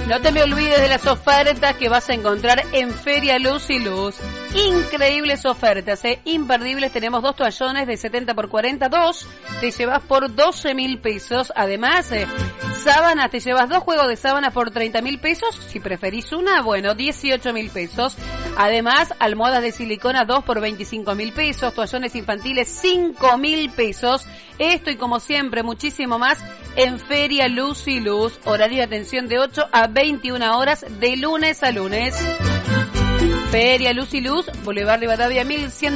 No te me olvides de las ofertas que vas a encontrar en Feria Luz y Luz. Increíbles ofertas, imperdibles. Tenemos 2 toallones de 70 por 40, 2 te llevas por 12.000 pesos. Además, sábanas, te llevas 2 juegos de sábanas por 30.000 pesos. Si preferís una, bueno, 18.000 pesos. Además, almohadas de silicona 2 por 25.000 pesos. Toallones infantiles 5.000 pesos. Esto y como siempre, muchísimo más en Feria Luz y Luz. Horario de atención de 8 a 21 horas de lunes a lunes. Feria Luz y Luz, Boulevard Rivadavia 1100.